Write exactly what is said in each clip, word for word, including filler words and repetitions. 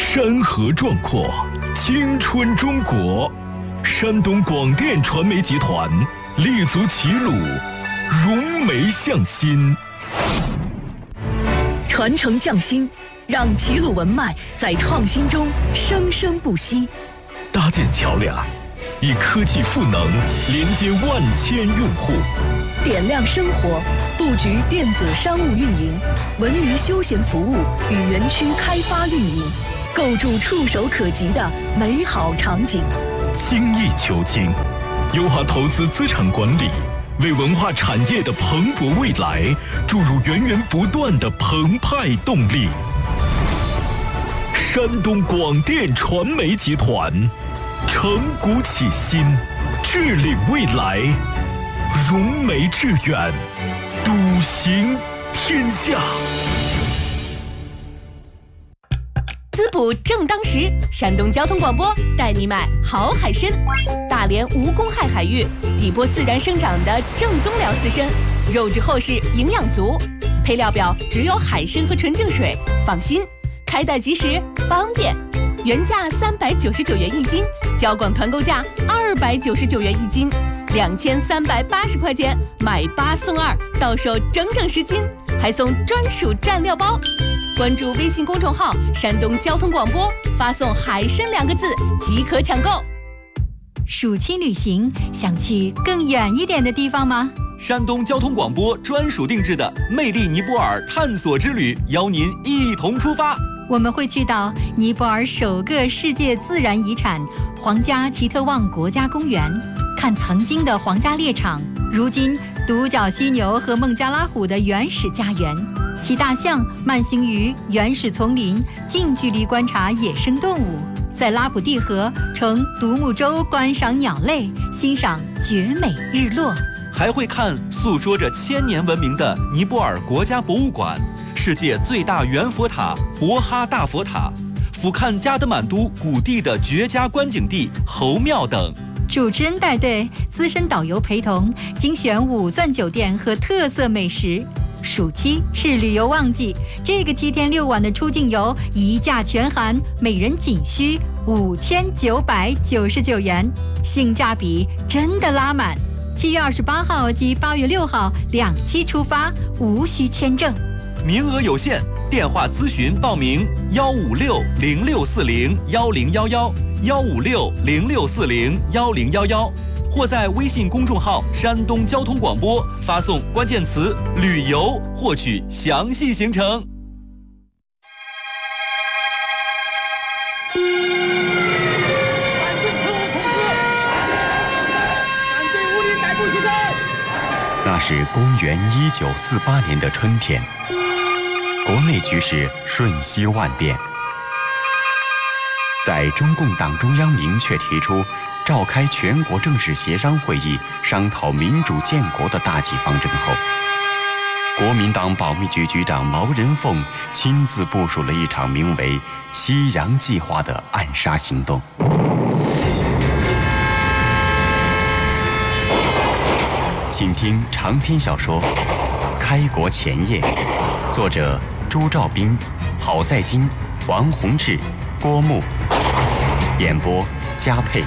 山河壮阔，青春中国。山东广电传媒集团立足齐鲁，融媒向心， 传承匠心，让齐鲁文脉在创新中生生不息。 搭建桥梁，以科技赋能连接万千用户。 点亮生活，布局电子商务运营、文娱休闲服务与园区开发运营，构筑触手可及的美好场景。 精益求精，优化投资资产管理，为文化产业的蓬勃未来注入源源不断的澎湃动力。山东广电传媒集团，承股启新，治理未来，融媒致远，笃行天下。 滋补正当时，山东交通广播带你买好海参。大连无公害海域，底波自然生长的正宗辽刺参，肉质厚实，营养足。配料表只有海参和纯净水，放心，开袋即食，方便。原价三百九十九元一斤，交广团购价二百九十九元一斤，两千三百八十块钱买八送二，到手整整十斤，还送专属蘸料包。关注微信公众号山东交通广播，发送海参两个字即可抢购。 暑期旅行，想去更远一点的地方吗？ 山东交通广播专属定制的魅力尼泊尔探索之旅，邀您一同出发。 我们会去到尼泊尔首个世界自然遗产皇家奇特旺国家公园，看曾经的皇家猎场，如今独角犀牛和孟加拉虎的原始家园，骑大象慢行于原始丛林，近距离观察野生动物，在拉普蒂河乘独木舟观赏鸟类，欣赏绝美日落。 还会看诉说着千年文明的尼泊尔国家博物馆，世界最大圆佛塔博哈大佛塔，俯瞰加德满都古地的绝佳观景地侯庙等。 主持人带队，资深导游陪同，精选五钻酒店和特色美食。暑期是旅游旺季，这个七天六晚的出境游一价全含，每人仅需五千九百九十九元，性价比真的拉满。七月二十八号及八月六号两期出发，无需签证， 名额有限，电话咨询报名幺五六零六四零幺零幺幺幺五六零六四零幺零幺幺，或在微信公众号山东交通广播发送关键词旅游获取详细行程。 那是公元一九四八年的春天，国内局势瞬息万变。在中共党中央明确提出召开全国正式协商会议商讨民主建国的大计方针后，国民党保密局局长毛人凤亲自部署了一场名为“西洋计划”的暗杀行动。请听长篇小说《开国前夜》，作者朱兆斌、郝在金、王洪志、郭牧，演播嘉佩。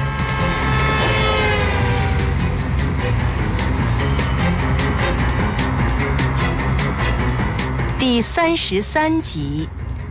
第三十三集。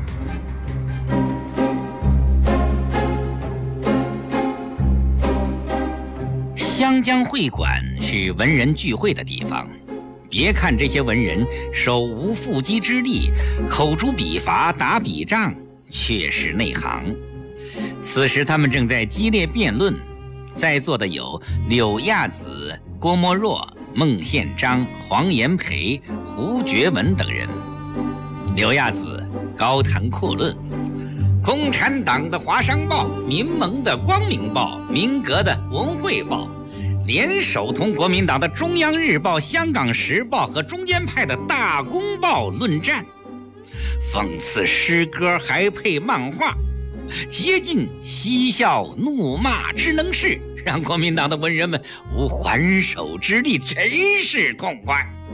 湘江会馆是文人聚会的地方，别看这些文人手无缚鸡之力，口诛笔伐，打笔仗，却是内行。此时他们正在激烈辩论，在座的有柳亚子、郭沫若、孟宪章、黄炎培、胡觉文等人。柳亚子高谈阔论，共产党的华商报、民盟的光明报、民革的文汇报联手同国民党的中央日报、香港时报和中间派的大公报论战，讽刺诗歌还配漫画，竭尽嬉笑怒骂之能事，让国民党的文人们无还手之力，真是痛快。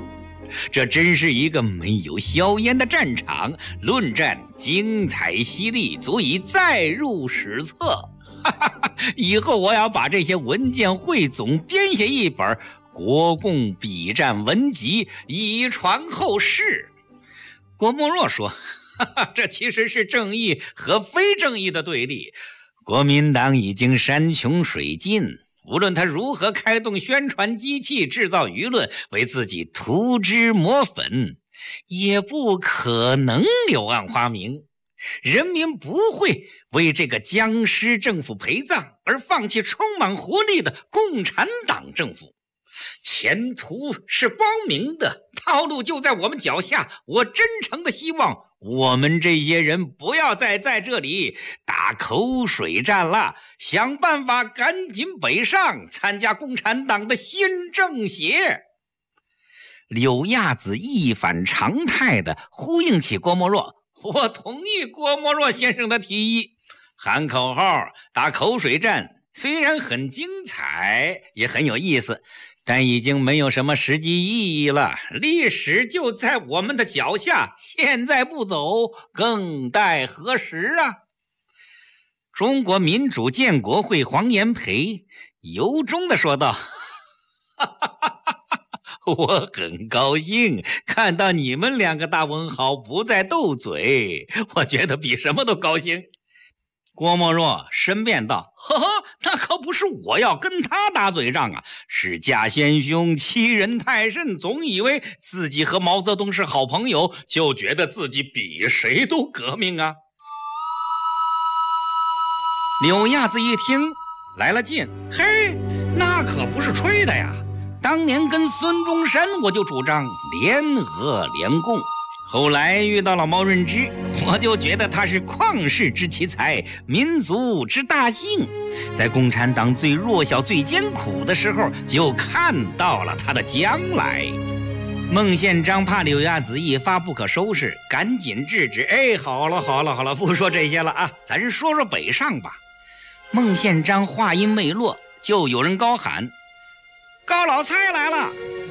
这真是一个没有硝烟的战场，论战精彩犀利，足以载入史册。哈哈哈，以后我要把这些文件汇总，编写一本国共笔战文集，以传后世。郭沫若说，哈哈，这其实是正义和非正义的对立。国民党已经山穷水尽，无论他如何开动宣传机器，制造舆论，为自己涂脂抹粉，也不可能柳暗花明。人民不会为这个僵尸政府陪葬而放弃充满活力的共产党政府。前途是光明的，道路就在我们脚下。我真诚的希望我们这些人不要再在这里打口水战了，想办法赶紧北上参加共产党的新政协。柳亚子一反常态地呼应起郭沫若，我同意郭沫若先生的提议，喊口号打口水战虽然很精彩也很有意思，但已经没有什么实际意义了。历史就在我们的脚下，现在不走更待何时啊？中国民主建国会黄炎培由衷地说道，哈哈哈哈，我很高兴看到你们两个大文豪不再斗嘴，我觉得比什么都高兴。郭沫若申辩道，呵呵，那可不是我要跟他打嘴仗啊，是贾先兄欺人太甚，总以为自己和毛泽东是好朋友，就觉得自己比谁都革命啊。柳亚子一听来了劲，嘿，那可不是吹的呀，当年跟孙中山我就主张联俄联共，后来遇到了毛润之，我就觉得他是旷世之奇才，民族之大幸，在共产党最弱小最艰苦的时候就看到了他的将来。孟宪章怕柳亚子一发不可收拾，赶紧制止，哎，好了好了好了，不说这些了啊，咱说说北上吧。孟宪章话音未落，就有人高喊，高老蔡来了。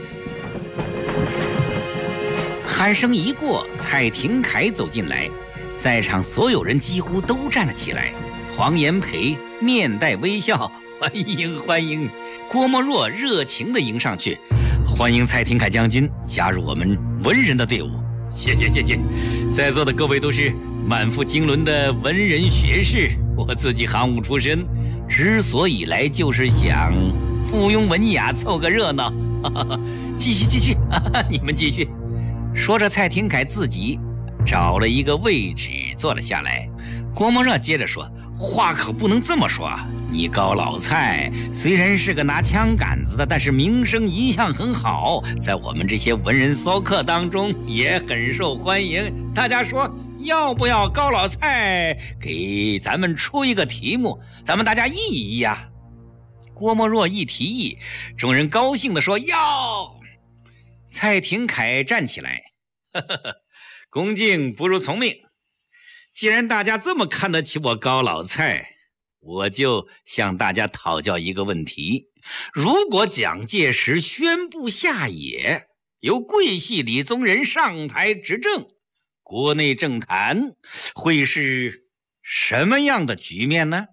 喊声一过，蔡廷锴走进来，在场所有人几乎都站了起来。黄炎培面带微笑，欢迎欢迎。郭沫若热情地迎上去，欢迎蔡廷锴将军加入我们文人的队伍。谢谢谢谢，在座的各位都是满腹经纶的文人学士，我自己行伍出身，之所以来就是想附庸文雅，凑个热闹。哈哈哈，继续继续，哈哈，你们继续。说着，蔡廷锴自己找了一个位置坐了下来。郭沫若接着说，话可不能这么说啊，你高老蔡虽然是个拿枪杆子的，但是名声一向很好，在我们这些文人骚客当中也很受欢迎。大家说要不要高老蔡给咱们出一个题目，咱们大家议一议呀？郭沫若一提议，众人高兴地说要。蔡廷锴站起来，呵呵呵，恭敬不如从命。既然大家这么看得起我高老蔡，我就向大家讨教一个问题：如果蒋介石宣布下野，由桂系李宗仁上台执政，国内政坛会是什么样的局面呢？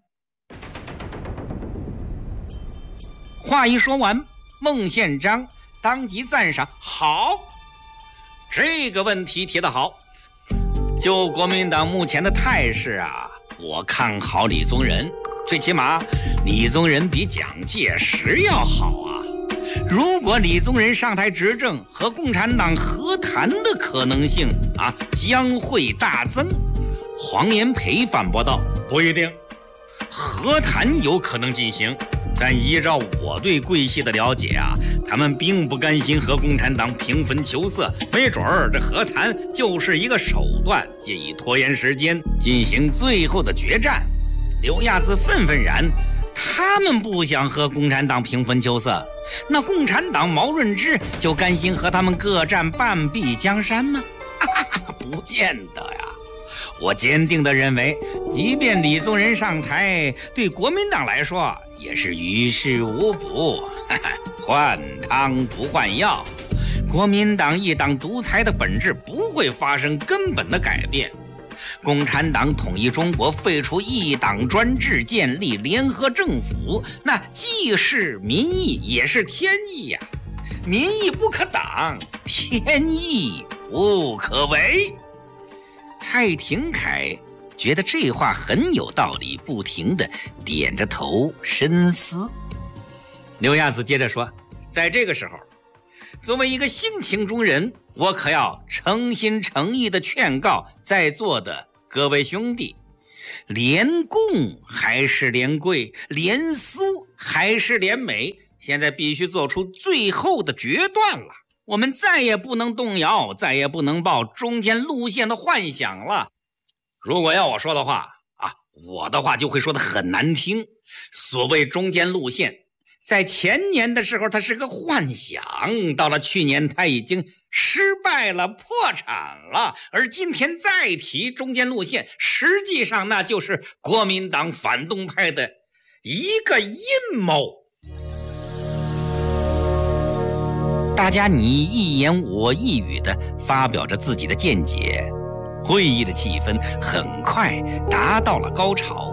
话一说完，孟宪章当即赞赏，好，这个问题提得好。就国民党目前的态势啊，我看好李宗仁，最起码李宗仁比蒋介石要好啊。如果李宗仁上台执政，和共产党和谈的可能性啊将会大增。黄炎培反驳道，不一定，和谈有可能进行，但依照我对桂系的了解啊，他们并不甘心和共产党平分秋色，没准儿这和谈就是一个手段，借以拖延时间，进行最后的决战。柳亚子愤愤然，他们不想和共产党平分秋色，那共产党毛润之就甘心和他们各占半壁江山吗？不见得呀。我坚定地认为，即便李宗仁上台，对国民党来说也是于事无补，换汤不换药。 国民党一党独裁的本质不会发生根本的改变。共产党统一中国，废除一党专制，建立联合政府，那既是民意也是天意呀、啊。民意不可挡，天意不可违。蔡廷锴觉得这话很有道理，不停地点着头深思。刘亚子接着说，在这个时候，作为一个性情中人，我可要诚心诚意地劝告在座的各位兄弟，联共还是联贵，联苏还是联美，现在必须做出最后的决断了。我们再也不能动摇，再也不能抱中间路线的幻想了。如果要我说的话啊，我的话就会说得很难听。所谓中间路线，在前年的时候它是个幻想，到了去年它已经失败了，破产了，而今天再提中间路线，实际上那就是国民党反动派的一个阴谋。大家你一言我一语地发表着自己的见解，会议的气氛很快达到了高潮。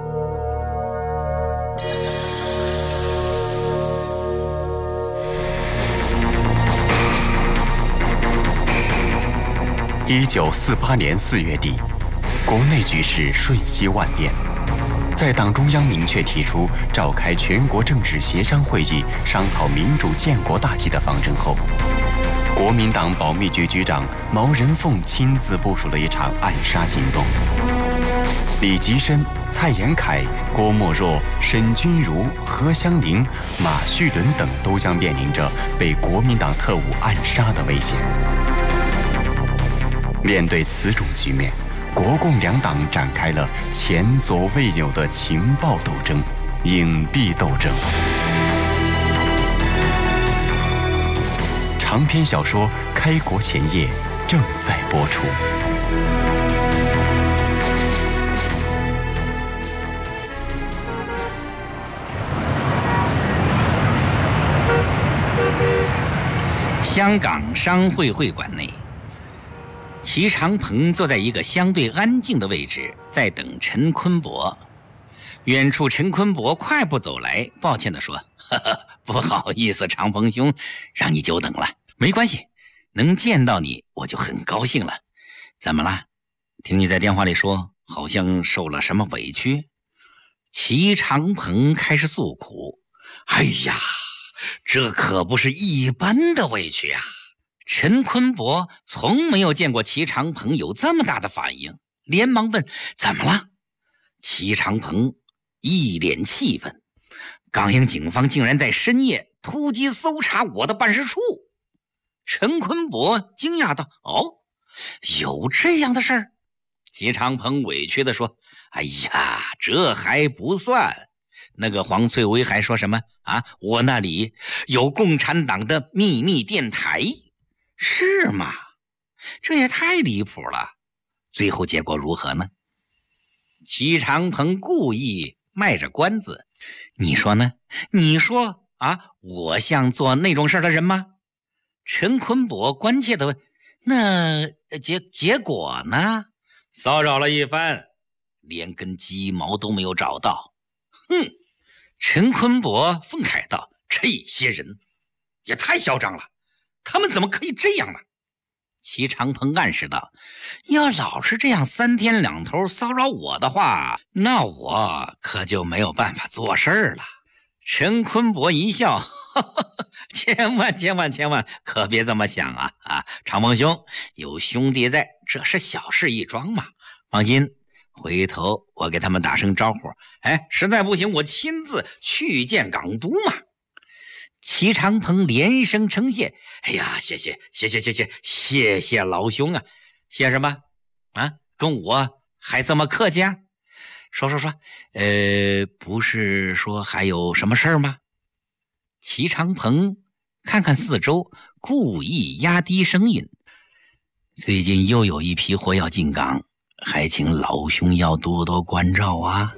一九四八年四月底，国内局势瞬息万变。在党中央明确提出召开全国政治协商会议，商讨民主建国大计的方针后，国民党保密局局长毛人凤亲自部署了一场暗杀行动。李吉深、蔡延锴、郭沫若、沈钧儒、何香凝、马叙伦等都将面临着被国民党特务暗杀的危险。面对此种局面，国共两党展开了前所未有的情报斗争、隐蔽斗争。长篇小说《开国前夜》正在播出。 香港商会会馆内，齐长鹏坐在一个相对安静的位置，在等陈坤伯。远处陈坤伯快步走来，抱歉地说：“呵呵，不好意思，长鹏兄，让你久等了。没关系，能见到你我就很高兴了。怎么了？听你在电话里说，好像受了什么委屈？”齐长鹏开始诉苦：“哎呀，这可不是一般的委屈呀！”陈坤伯从没有见过齐长鹏有这么大的反应，连忙问：“怎么了？”齐长鹏一脸气愤：“港英警方竟然在深夜突击搜查我的办事处。”陈坤伯惊讶道：“哦，有这样的事儿？”齐长鹏委屈地说：“哎呀，这还不算。那个黄翠薇还说什么啊？我那里有共产党的秘密电台。”是吗？这也太离谱了。最后结果如何呢？齐长鹏故意卖着关子：“你说呢？你说啊，我像做那种事的人吗？”陈坤伯关切地问：“那结结果呢？”骚扰了一番，连根鸡毛都没有找到。哼！陈坤伯愤慨道：“这些人也太嚣张了，他们怎么可以这样呢？”齐长鹏暗示道：“要老是这样三天两头骚扰我的话，那我可就没有办法做事了。”陈坤伯一笑：“呵呵，千万千万千万可别这么想啊！啊，长鹏兄，有兄弟在，这是小事一桩嘛。放心，回头我给他们打声招呼。哎，实在不行，我亲自去见港督嘛。”齐长鹏连声称谢：“哎呀，谢谢谢谢谢谢谢谢老兄啊！谢什么啊？跟我还这么客气啊？说说说，呃，不是说还有什么事儿吗？”齐长鹏看看四周，故意压低声音：“最近又有一批货要进港，还请老兄要多多关照啊。”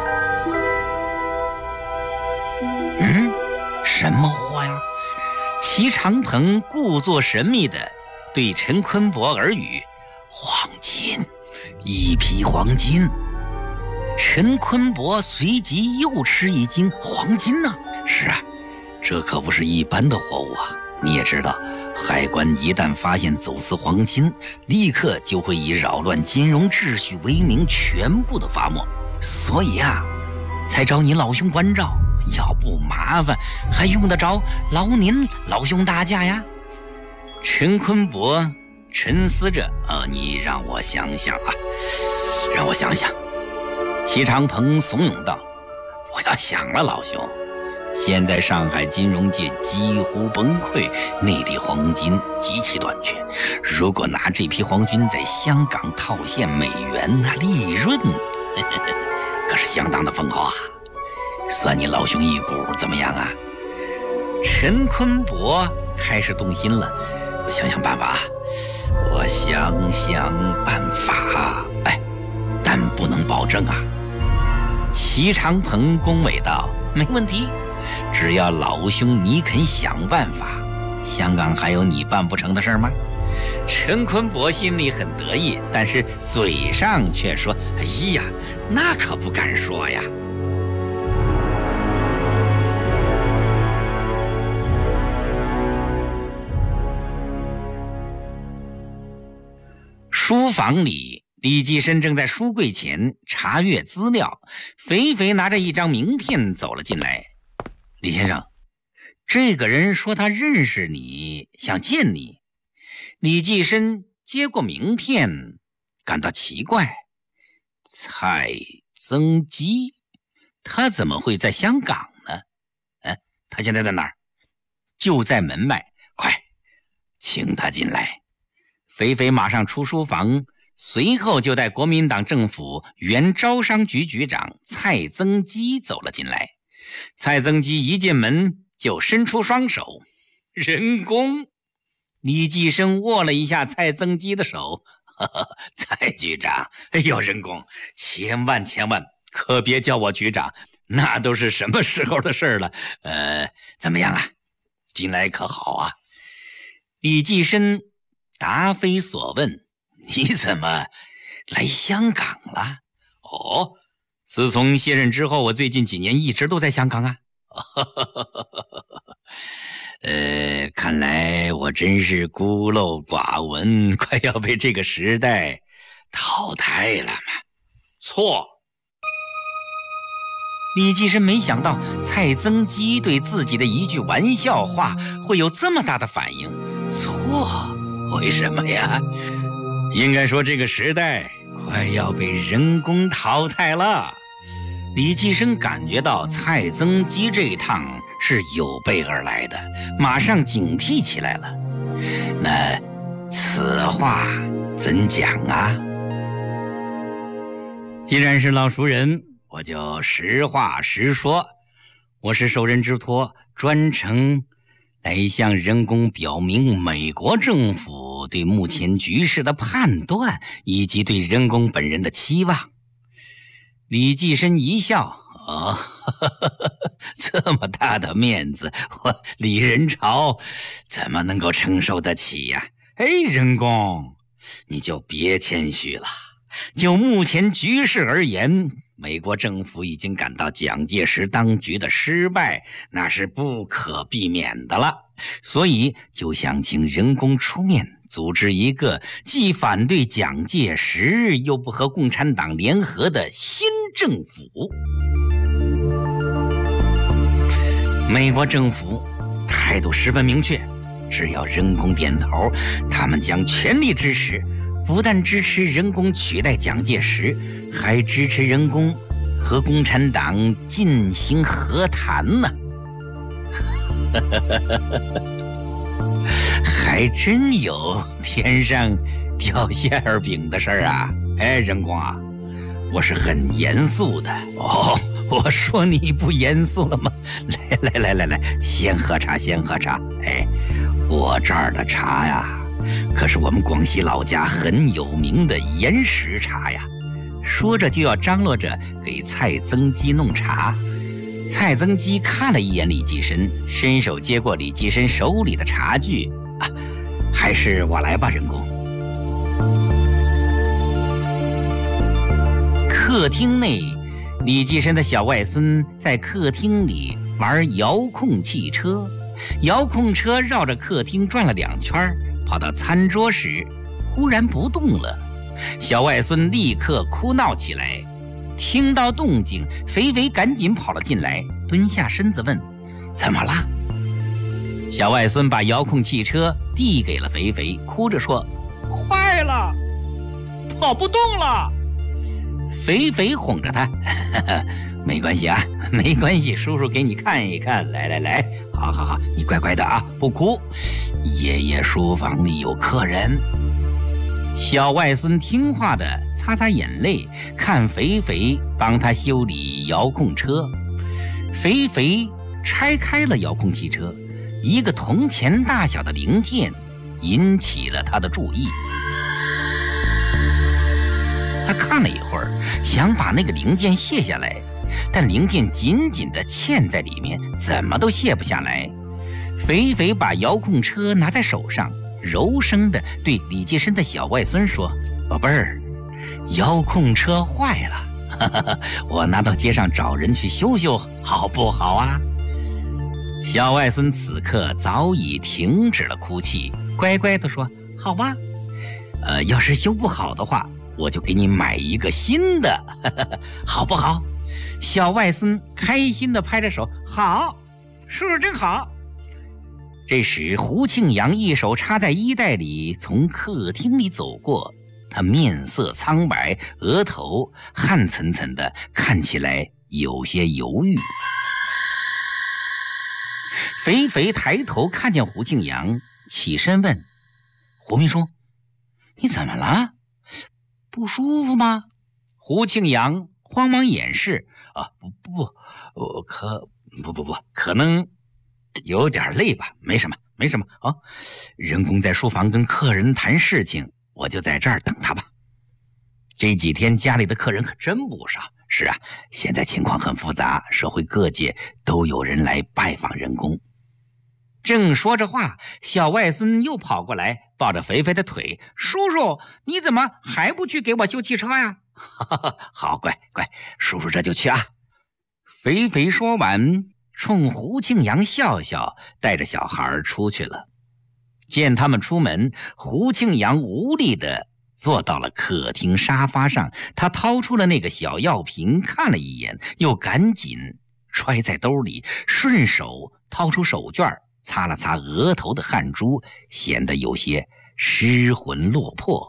嗯。什么货呀？ 齐长鹏故作神秘地对陈坤伯耳语：“黄金，一批黄金。”陈坤伯随即又吃一惊：“黄金呢？是啊，这可不是一般的货物啊！你也知道，海关一旦发现走私黄金，立刻就会以扰乱金融秩序为名全部的罚没。所以啊，才找你老兄关照，要不麻烦还用得着劳您老兄大驾呀？”陈坤伯沉思着：“啊，你让我想想啊，让我想想。”齐长鹏怂恿道：“我要想了，老兄。现在上海金融界几乎崩溃，内地黄金极其短缺。如果拿这批黄金在香港套现美元，那利润呵呵可是相当的丰厚啊！算你老兄一股，怎么样啊？”陈坤伯开始动心了：“我想想办法，我想想办法，哎，但不能保证啊。”齐长鹏恭维道：“没问题，只要老兄你肯想办法，香港还有你办不成的事吗？”陈坤伯心里很得意，但是嘴上却说：“哎呀，那可不敢说呀。”书房里，李济深正在书柜前查阅资料，肥肥拿着一张名片走了进来。“李先生，这个人说他认识你，想见你。”李济深接过名片，感到奇怪：蔡增基，他怎么会在香港呢？哎，他现在在哪儿？就在门外，快，请他进来。肥肥马上出书房，随后就带国民党政府原招商局局长蔡增基走了进来。蔡增基一进门就伸出双手：“人工。”李济深握了一下蔡增基的手：“呵呵，蔡局长，哎呦，人工，千万千万可别叫我局长，那都是什么时候的事了？呃，怎么样啊？进来可好啊？”李济深答非所问：“你怎么来香港了？”“哦，自从卸任之后，我最近几年一直都在香港啊。”“呃，看来我真是孤陋寡闻，快要被这个时代淘汰了嘛。”“错。”李济深没想到蔡增基对自己的一句玩笑话会有这么大的反应。“错？为什么呀？”“应该说这个时代快要被人工淘汰了。”李济深感觉到蔡增基这一趟是有备而来的，马上警惕起来了。“那此话怎讲啊？”“既然是老熟人，我就实话实说。我是受人之托，专程来向人工表明美国政府对目前局势的判断，以及对人工本人的期望。”李济深一笑：“哦，呵呵呵，这么大的面子，我李仁潮怎么能够承受得起呀？”“哎，人工，你就别谦虚了。就目前局势而言，美国政府已经感到蒋介石当局的失败，那是不可避免的了。所以就想请人工出面，组织一个既反对蒋介石又不和共产党联合的新政府。”美国政府态度十分明确，只要人工点头，他们将全力支持，不但支持人工取代蒋介石，还支持人工和共产党进行和谈呢。还真有天上掉馅饼的事儿啊！哎，人工啊，我是很严肃的。哦，我说你不严肃了吗？来来来来来，先喝茶，先喝茶。哎，我这儿的茶呀，可是我们广西老家很有名的岩石茶呀。说着就要张罗着给蔡增基弄茶。 蔡增基看了一眼李济深，伸手接过李济深手里的茶具，啊，还是我来吧，人工。客厅内，李济深的小外孙在客厅里玩遥控汽车，遥控车绕着客厅转了两圈，跑到餐桌时忽然不动了。小外孙立刻哭闹起来。听到动静，肥肥赶紧跑了进来，蹲下身子问：怎么了？小外孙把遥控汽车递给了肥肥，哭着说：坏了，跑不动了。肥肥哄着他：没关系啊，没关系，叔叔给你看一看。来来来，好好好，你乖乖的啊，不哭。爷爷书房里有客人。小外孙听话的擦擦眼泪，看肥肥帮他修理遥控车。肥肥拆开了遥控汽车，一个铜钱大小的零件引起了他的注意。他看了一会儿，想把那个零件卸下来，但零件紧紧地嵌在里面，怎么都卸不下来。肥肥把遥控车拿在手上，柔声地对李济深的小外孙说：宝贝儿，遥控车坏了，哈哈哈，我拿到街上找人去修修，好不好啊？小外孙此刻早已停止了哭泣，乖乖地说：好吧，呃，要是修不好的话，我就给你买一个新的，呵呵，好不好？小外孙开心地拍着手：好，叔叔真好。这时胡庆阳一手插在衣袋里从客厅里走过，他面色苍白，额头汗涔涔的，看起来有些犹豫。肥肥抬头看见胡庆阳，起身问：胡秘书，你怎么了？不舒服吗？胡庆阳慌忙掩饰：啊，不不不，我可不不不，可能有点累吧，没什么，没什么啊。人工在书房跟客人谈事情，我就在这儿等他吧。这几天家里的客人可真不少。是啊，现在情况很复杂，社会各界都有人来拜访人工。正说着话，小外孙又跑过来，抱着肥肥的腿：叔叔，你怎么还不去给我修汽车呀？好，乖乖，叔叔这就去啊。肥肥说完，冲胡庆阳笑笑，带着小孩出去了。见他们出门，胡庆阳无力地坐到了客厅沙发上，他掏出了那个小药瓶，看了一眼，又赶紧揣在兜里，顺手掏出手绢，擦了擦额头的汗珠，显得有些失魂落魄。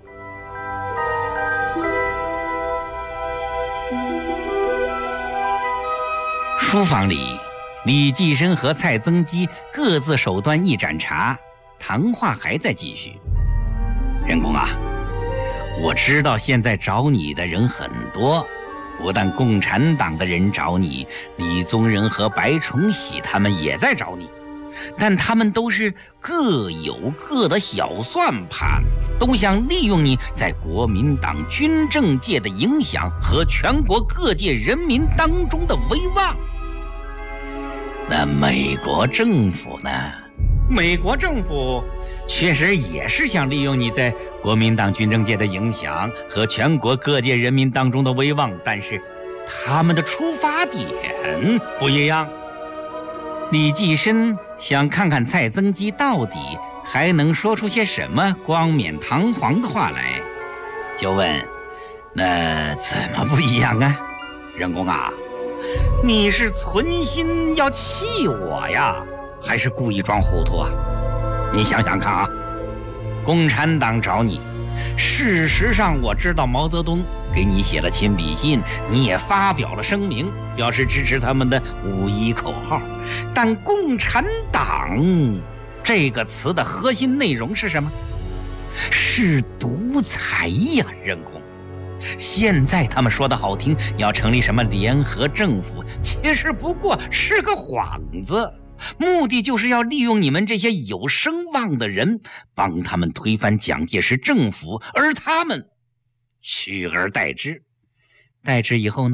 书房里，李济深和蔡增基各自手端一盏茶，谈话还在继续。人工啊，我知道现在找你的人很多，不但共产党的人找你，李宗仁和白崇禧他们也在找你，但他们都是各有各的小算盘，都想利用你在国民党军政界的影响和全国各界人民当中的威望。那美国政府呢？美国政府确实也是想利用你在国民党军政界的影响和全国各界人民当中的威望，但是他们的出发点不一样。李济深想看看蔡增基到底还能说出些什么光冕堂皇的话来，就问：那怎么不一样啊？人工啊，你是存心要气我呀，还是故意装糊涂啊？你想想看啊，共产党找你，事实上我知道毛泽东给你写了亲笔信，你也发表了声明，表示支持他们的五一口号，但共产党这个词的核心内容是什么？是独裁呀，人工。现在他们说的好听，要成立什么联合政府，其实不过是个幌子，目的就是要利用你们这些有声望的人，帮他们推翻蒋介石政府，而他们取而代之。代之以后呢，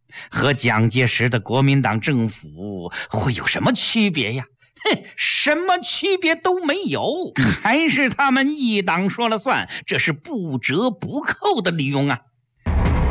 和蒋介石的国民党政府会有什么区别呀？哼，什么区别都没有，还是他们一党说了算，这是不折不扣的利用啊！